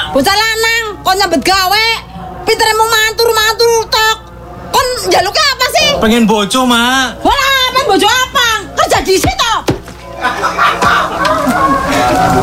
Bocah lanang kon nyambet gawe. Pintere mau matur tok. Kon njaluke apa sih? Pengen bojo, Mak. Wala, bojo apa?